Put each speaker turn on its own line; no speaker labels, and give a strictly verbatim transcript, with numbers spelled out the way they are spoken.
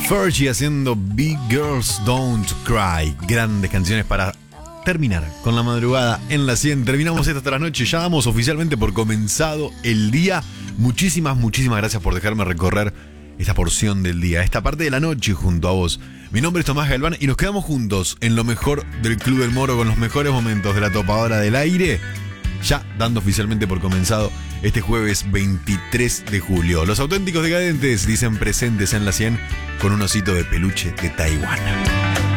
Fergie haciendo Big Girls Don't Cry. Grandes canciones para terminar con la madrugada en la cien. Terminamos esta hasta la noche. Ya damos oficialmente por comenzado el día. Muchísimas, muchísimas gracias por dejarme recorrer esta porción del día, esta parte de la noche junto a vos. Mi nombre es Tomás Galván y nos quedamos juntos en lo mejor del Club del Moro con los mejores momentos de la topadora del aire. Ya dando oficialmente por comenzado este jueves veintitrés de julio. Los auténticos decadentes dicen presentes en la cien con un osito de peluche de Taiwán.